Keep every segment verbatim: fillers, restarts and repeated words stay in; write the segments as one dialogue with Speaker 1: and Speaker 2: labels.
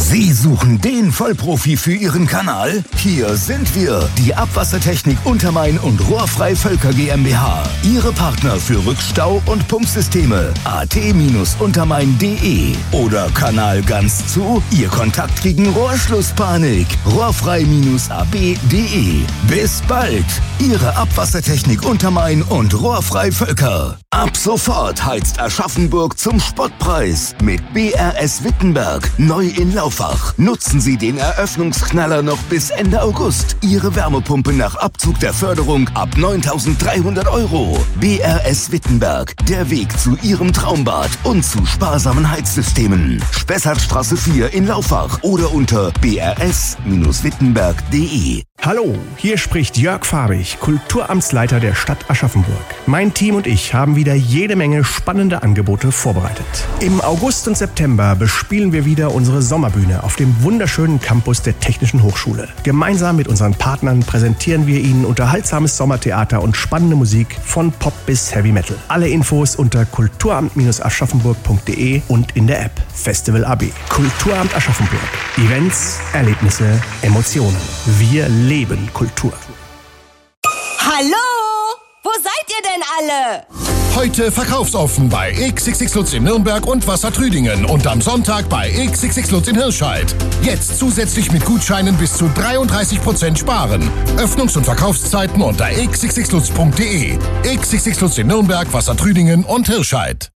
Speaker 1: Sie suchen den Vollprofi für Ihren Kanal? Hier sind wir, die Abwassertechnik Untermain und Rohrfrei Völker GmbH. Ihre Partner für Rückstau- und Pumpsysteme. a t untermain punkt de oder Kanal ganz zu? Ihr Kontakt gegen Rohrschlusspanik. rohrfrei a b punkt de. Bis bald! Ihre Abwassertechnik Untermain und Rohrfrei Völker. Ab sofort heizt Aschaffenburg zum Spottpreis mit B R S Wittenberg. Neu in Laufach. Nutzen Sie den Eröffnungsknaller noch bis Ende August. Ihre Wärmepumpe nach Abzug der Förderung ab neuntausenddreihundert Euro. B R S Wittenberg. Der Weg zu Ihrem Traumbad und zu sparsamen Heizsystemen. Spessartstraße vier in Laufach oder unter b r s wittenberg punkt de.
Speaker 2: Hallo, hier spricht Jörg Fahrig, Kulturamtsleiter der Stadt Aschaffenburg. Mein Team und ich haben wieder jede Menge spannende Angebote vorbereitet. Im August und September bespielen wir wieder unsere Sommerbühne auf dem wunderschönen Campus der Technischen Hochschule. Gemeinsam mit unseren Partnern präsentieren wir Ihnen unterhaltsames Sommertheater und spannende Musik von Pop bis Heavy Metal. Alle Infos unter kulturamt aschaffenburg punkt de und in der App Festival A B. Kulturamt Aschaffenburg. Events, Erlebnisse, Emotionen. Wir leben Kultur.
Speaker 3: Hallo? Wo seid ihr denn alle?
Speaker 4: Heute verkaufsoffen bei X X X Lutz in Nürnberg und Wassertrüdingen und am Sonntag bei X X X Lutz in Hirscheid. Jetzt zusätzlich mit Gutscheinen bis zu dreiunddreißig Prozent sparen. Öffnungs- und Verkaufszeiten unter x x x lutz punkt de. X X X Lutz in Nürnberg, Wassertrüdingen und Hirscheid.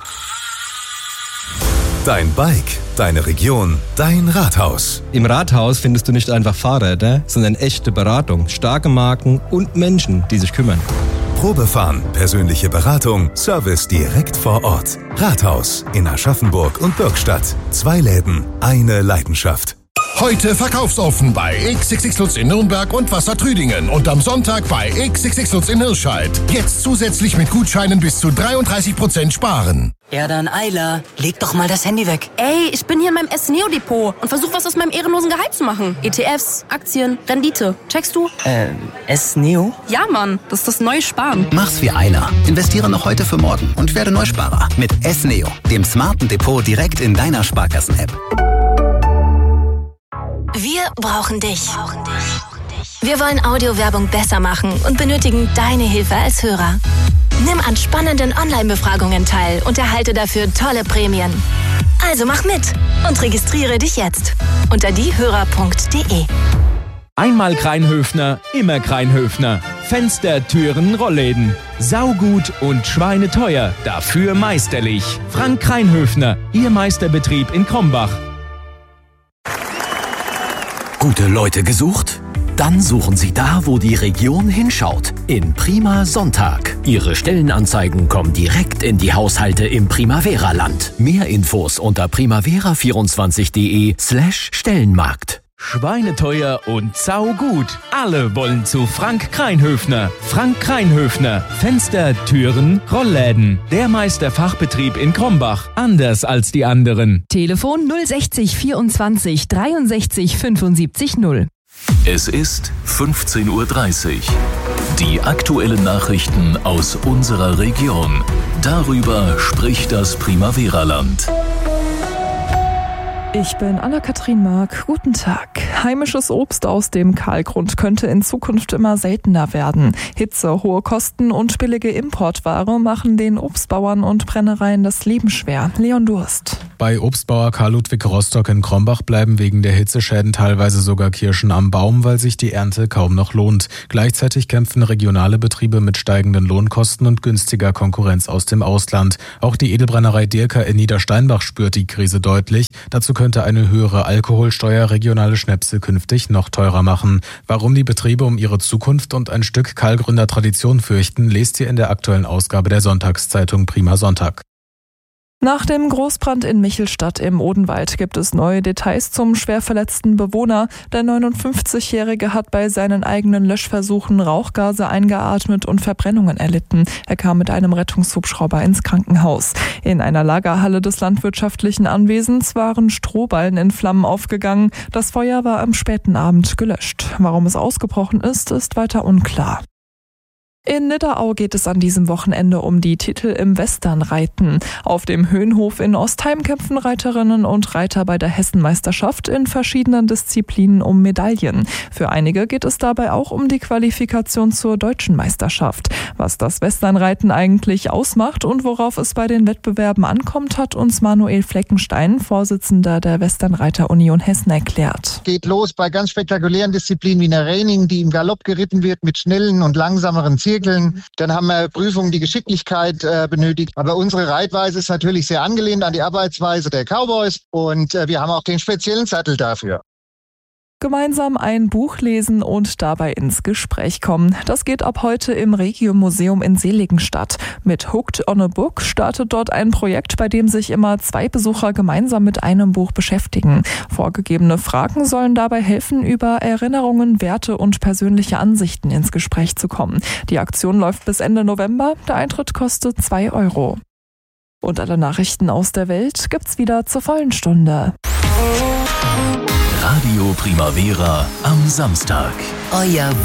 Speaker 5: Dein Bike, deine Region, dein Rathaus.
Speaker 6: Im Rathaus findest du nicht einfach Fahrräder, sondern echte Beratung, starke Marken und Menschen, die sich kümmern.
Speaker 5: Probefahren, persönliche Beratung, Service direkt vor Ort. Rathaus in Aschaffenburg und Bürgstadt. Zwei Läden, eine Leidenschaft.
Speaker 4: Heute verkaufsoffen bei X X X Lutz in Nürnberg und Wassertrüdingen und am Sonntag bei X X X Lutz in Hirscheid. Jetzt zusätzlich mit Gutscheinen bis zu dreiunddreißig Prozent sparen.
Speaker 7: Ja dann, Eila, leg doch mal das Handy weg.
Speaker 8: Ey, ich bin hier in meinem S-Neo-Depot und versuche was aus meinem ehrenlosen Gehalt zu machen. E T Fs, Aktien, Rendite. Checkst du?
Speaker 7: Äh, S-Neo?
Speaker 8: Ja, Mann, das ist das neue Sparen.
Speaker 9: Mach's wie Eila. Investiere noch heute für morgen und werde Neusparer. Mit S-Neo, dem smarten Depot direkt in deiner Sparkassen-App.
Speaker 10: Wir brauchen dich. Wir wollen Audiowerbung besser machen und benötigen deine Hilfe als Hörer. Nimm an spannenden Online-Befragungen teil und erhalte dafür tolle Prämien. Also mach mit und registriere dich jetzt unter diehörer punkt de.
Speaker 11: Einmal Kreinhöfner, immer Kreinhöfner. Fenster, Türen, Rollläden. Saugut und schweineteuer, dafür meisterlich. Frank Kreinhöfner, Ihr Meisterbetrieb in Krombach.
Speaker 12: Gute Leute gesucht? Dann suchen Sie da, wo die Region hinschaut. In Prima Sonntag. Ihre Stellenanzeigen kommen direkt in die Haushalte im Primavera-Land. Mehr Infos unter primavera vierundzwanzig punkt de slash Stellenmarkt.
Speaker 11: Schweineteuer und saugut. Alle wollen zu Frank Kreinhöfner. Frank Kreinhöfner. Fenster, Türen, Rollläden. Der Meisterfachbetrieb in Krombach. Anders als die anderen.
Speaker 13: Telefon null sechzig vierundzwanzig dreiundsechzig fünfundsiebzig null.
Speaker 14: Es ist fünfzehn Uhr dreißig. Die aktuellen Nachrichten aus unserer Region. Darüber spricht das Primavera-Land.
Speaker 15: Ich bin Anna-Kathrin Mark. Guten Tag. Heimisches Obst aus dem Kahlgrund könnte in Zukunft immer seltener werden. Hitze, hohe Kosten und billige Importware machen den Obstbauern und Brennereien das Leben schwer. Leon Durst.
Speaker 16: Bei Obstbauer Karl Ludwig Rostock in Krombach bleiben wegen der Hitzeschäden teilweise sogar Kirschen am Baum, weil sich die Ernte kaum noch lohnt. Gleichzeitig kämpfen regionale Betriebe mit steigenden Lohnkosten und günstiger Konkurrenz aus dem Ausland. Auch die Edelbrennerei Dirker in Niedersteinbach spürt die Krise deutlich. Dazu könnte eine höhere Alkoholsteuer regionale Schnäpse künftig noch teurer machen. Warum die Betriebe um ihre Zukunft und ein Stück Kahlgründer Tradition fürchten, lest ihr in der aktuellen Ausgabe der Sonntagszeitung Prima Sonntag.
Speaker 15: Nach dem Großbrand in Michelstadt im Odenwald gibt es neue Details zum schwer verletzten Bewohner. Der neunundfünfzigjährige hat bei seinen eigenen Löschversuchen Rauchgase eingeatmet und Verbrennungen erlitten. Er kam mit einem Rettungshubschrauber ins Krankenhaus. In einer Lagerhalle des landwirtschaftlichen Anwesens waren Strohballen in Flammen aufgegangen. Das Feuer war am späten Abend gelöscht. Warum es ausgebrochen ist, ist weiter unklar. In Nidderau geht es an diesem Wochenende um die Titel im Westernreiten. Auf dem Höhenhof in Ostheim kämpfen Reiterinnen und Reiter bei der Hessenmeisterschaft in verschiedenen Disziplinen um Medaillen. Für einige geht es dabei auch um die Qualifikation zur deutschen Meisterschaft. Was das Westernreiten eigentlich ausmacht und worauf es bei den Wettbewerben ankommt, hat uns Manuel Fleckenstein, Vorsitzender der Westernreiter Union Hessen, erklärt.
Speaker 17: Geht los bei ganz spektakulären Disziplinen wie einer Reining, die im Galopp geritten wird mit schnellen und langsameren Zielen. Dann haben wir Prüfungen, die Geschicklichkeit äh, benötigt. Aber unsere Reitweise ist natürlich sehr angelehnt an die Arbeitsweise der Cowboys und äh, wir haben auch den speziellen Sattel dafür.
Speaker 15: Gemeinsam ein Buch lesen und dabei ins Gespräch kommen. Das geht ab heute im Regio-Museum in Seligenstadt. Mit Hooked on a Book startet dort ein Projekt, bei dem sich immer zwei Besucher gemeinsam mit einem Buch beschäftigen. Vorgegebene Fragen sollen dabei helfen, über Erinnerungen, Werte und persönliche Ansichten ins Gespräch zu kommen. Die Aktion läuft bis Ende November. Der Eintritt kostet zwei Euro. Und alle Nachrichten aus der Welt gibt's wieder zur vollen Stunde.
Speaker 14: Radio Primavera am Samstag.
Speaker 3: Euer